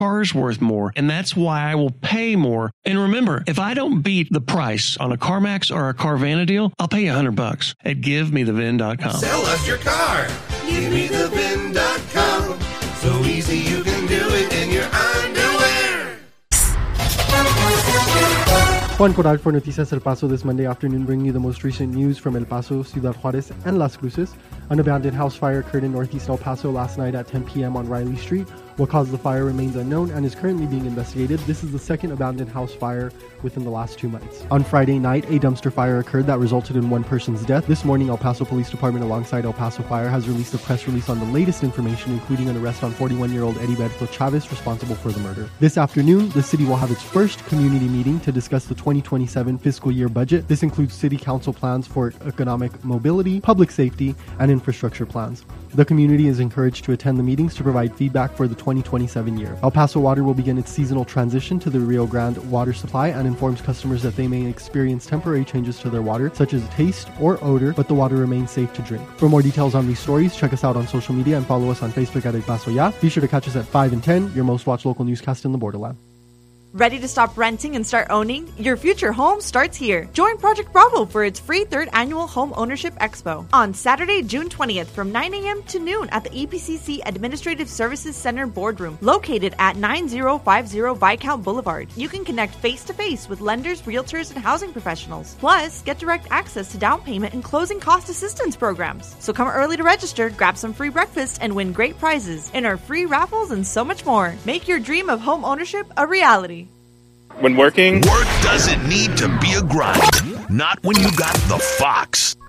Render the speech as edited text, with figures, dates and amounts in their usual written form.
car's worth more, and that's why I will pay more. And remember, if I don't beat the price on a CarMax or a Carvana deal, I'll pay you $100 at GiveMeTheVin.com. Sell us your car. GiveMeTheVin.com. So easy you can do it in your underwear. Juan Corral for Noticias El Paso this Monday afternoon, bringing you the most recent news from El Paso, Ciudad Juarez, and Las Cruces. An abandoned house fire occurred in northeast El Paso last night at 10 p.m. on Riley Street. What caused the fire remains unknown and is currently being investigated. This is the second abandoned house fire within the last 2 months. On Friday night, a dumpster fire occurred that resulted in one person's death. This morning, El Paso Police Department alongside El Paso Fire has released a press release on the latest information, including an arrest on 41-year-old Heriberto Chavez, responsible for the murder. This afternoon, the city will have its first community meeting to discuss the 2027 fiscal year budget. This includes city council plans for economic mobility, public safety, and infrastructure plans. The community is encouraged to attend the meetings to provide feedback for the 2027 year. El Paso Water will begin its seasonal transition to the Rio Grande water supply and informs customers that they may experience temporary changes to their water, such as taste or odor, but the water remains safe to drink. For more details on these stories, check us out on social media and follow us on Facebook at El Paso Ya. Be sure to catch us at 5 and 10, your most watched local newscast in the Borderland. Ready to stop renting and start owning? Your future home starts here. Join Project Bravo for its free 3rd annual Home Ownership Expo on Saturday, June 20th from 9 a.m. to noon at the EPCC Administrative Services Center Boardroom, located at 9050 Viscount Boulevard. You can connect face-to-face with lenders, realtors, and housing professionals. Plus, get direct access to down payment and closing cost assistance programs. So come early to register, grab some free breakfast, and win great prizes in our free raffles and so much more. Make your dream of home ownership a reality. When working, work doesn't need to be a grind. Not when you got the Fox.